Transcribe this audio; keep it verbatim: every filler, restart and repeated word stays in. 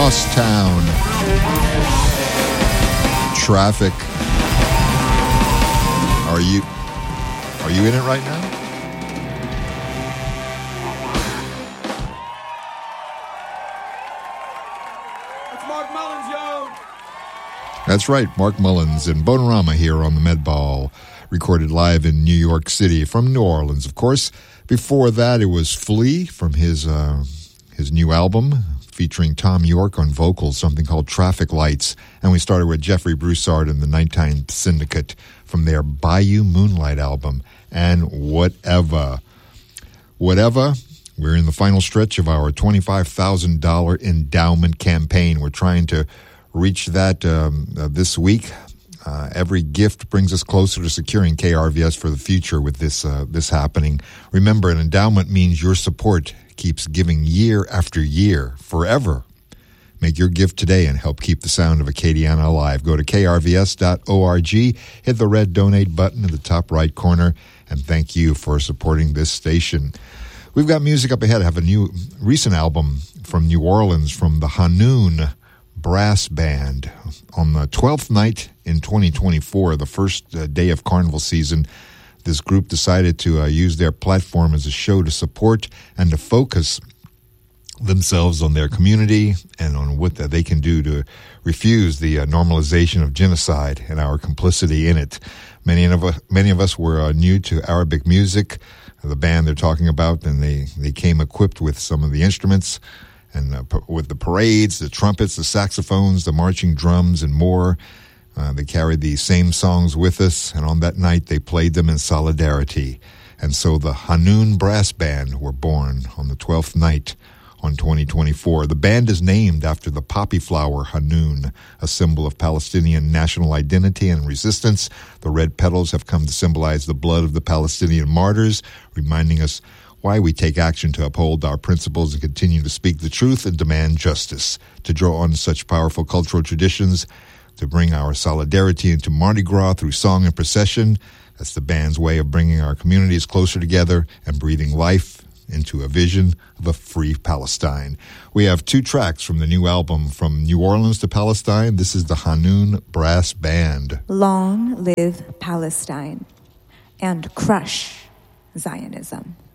Crosstown. Traffic. Are you are you in it right now? It's Mark Mullins, yo. That's right, Mark Mullins and Bonorama here on the Med Ball, recorded live in New York City from New Orleans, of course. Before that, it was Flea from his uh, his new album featuring Tom York on vocals, something called Traffic Lights. And we started with Jeffrey Broussard and the Nighttime Syndicate from their Bayou Moonlight album. And Whatever. Whatever, we're in the final stretch of our twenty-five thousand dollars endowment campaign. We're trying to reach that um, uh, this week. Uh, every gift brings us closer to securing K R V S for the future with this uh, this happening. Remember, an endowment means your support keeps giving year after year, forever. Make your gift today and help keep the sound of Acadiana alive. Go to K R V S dot org, hit the red donate button in the top right corner, and thank you for supporting this station. We've got music up ahead. I have a new recent album from New Orleans from the Hanoun Brass Band. On the twelfth night in twenty twenty-four, the first uh, day of carnival season, this group decided to uh, use their platform as a show to support and to focus themselves on their community and on what that they can do to refuse the uh, normalization of genocide and our complicity in it. Many of us, many of us were uh, new to Arabic music, the band they're talking about, and they, they came equipped with some of the instruments and uh, with the parades, the trumpets, the saxophones, the marching drums, and more. Uh, they carried the same songs with us, and on that night they played them in solidarity. And so the Hanoun Brass Band were born on the twelfth night on twenty twenty-four. The band is named after the poppy flower Hanoun, a symbol of Palestinian national identity and resistance. The red petals have come to symbolize the blood of the Palestinian martyrs, reminding us why we take action to uphold our principles and continue to speak the truth and demand justice. To draw on such powerful cultural traditions, to bring our solidarity into Mardi Gras through song and procession, that's the band's way of bringing our communities closer together and breathing life into a vision of a free Palestine. We have two tracks from the new album, From New Orleans to Palestine. This is the Hanoun Brass Band. Long live Palestine and crush Zionism.